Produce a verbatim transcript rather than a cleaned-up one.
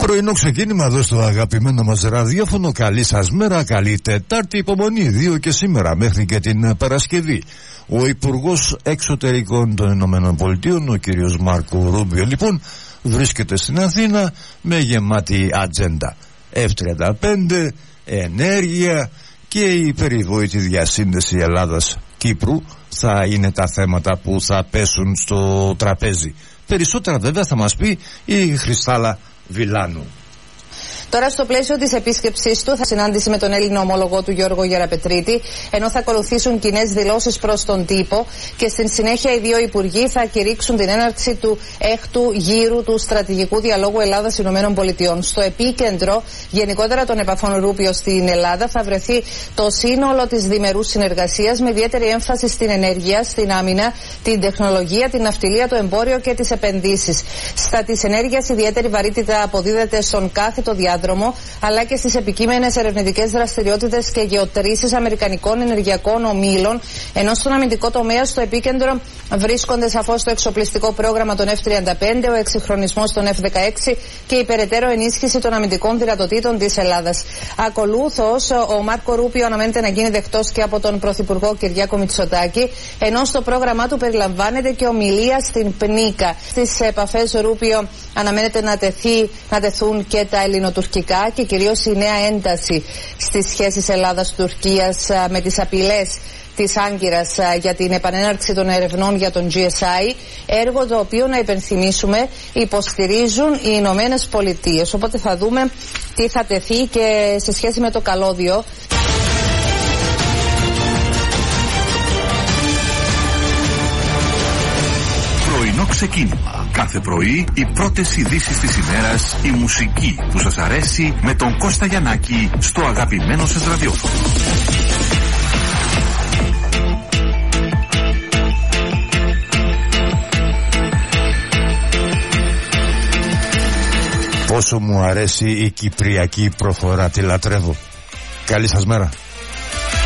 Πρωινό ξεκίνημα εδώ στο αγαπημένο μας ραδιόφωνο. Καλή σας μέρα, καλή Τετάρτη, υπομονή δύο και σήμερα μέχρι και την Παρασκευή. Ο Υπουργός Εξωτερικών των Ηνωμένων Πολιτείων, ο κύριος Μάρκο Ρούμπιο, λοιπόν, βρίσκεται στην Αθήνα με γεμάτη ατζέντα. εφ τριάντα πέντε, ενέργεια και η περιβόητη διασύνδεση Ελλάδας-Κύπρου θα είναι τα θέματα που θα πέσουν στο τραπέζι. Περισσότερα βέβαια θα μας πει η Χριστάλα Βιλάνου. Τώρα, στο πλαίσιο της επίσκεψής του, θα συνάντηση με τον Έλληνο ομόλογό του Γιώργο Γεραπετρίτη, ενώ θα ακολουθήσουν κοινές δηλώσεις προς τον τύπο και στην συνέχεια οι δύο υπουργοί θα κηρύξουν την έναρξη του έκτου γύρου του στρατηγικού διαλόγου Ελλάδας-Ηνωμένων Πολιτειών. Στο επίκεντρο γενικότερα των επαφών Ρούπιο στην Ελλάδα θα βρεθεί το σύνολο της διμερούς συνεργασίας, με ιδιαίτερη έμφαση στην ενέργεια, στην άμυνα, την τεχνολογία, την ναυτιλία, το εμπόριο και τις επενδύσεις. Στα της ενέργειας ιδιαίτερη βαρύτητα αποδίδεται στον κάθετο διάδρομο, αλλά και στις επικείμενες ερευνητικές δραστηριότητες και γεωτρήσεις αμερικανικών ενεργειακών ομίλων, ενώ στον αμυντικό τομέα στο επίκεντρο βρίσκονται σαφώς το εξοπλιστικό πρόγραμμα των εφ τριάντα πέντε, ο εξυγχρονισμός των εφ δεκαέξι και η περαιτέρω ενίσχυση των αμυντικών δυνατοτήτων της Ελλάδας. Ακολούθως, ο Μάρκο Ρούπιο αναμένεται να γίνει δεκτός και από τον Πρωθυπουργό Κυριάκο Μητσοτάκη, ενώ στο πρόγραμμά του περιλαμβάνεται και ομιλία στην Πνίκα. Στις επαφές Ρούπιο αναμένεται να, τεθεί, να τεθούν και τα ελληνοτουρκικά και κυρίως η νέα ένταση στις σχέσεις Ελλάδας-Τουρκίας με τις απειλές της Άγκυρας για την επανέναρξη των ερευνών για τον τζι ες άι, έργο το οποίο, να υπενθυμίσουμε, υποστηρίζουν οι Ηνωμένες Πολιτείες. Οπότε θα δούμε τι θα τεθεί και σε σχέση με το καλώδιο. Πρωινό ξεκίνημα. Κάθε πρωί οι πρώτες ειδήσεις της ημέρας, η μουσική που σας αρέσει με τον Κώστα Γιαννάκη στο αγαπημένο σας ραδιόφωνο. Πόσο μου αρέσει η κυπριακή προφορά, τη λατρεύω. Καλή σας μέρα.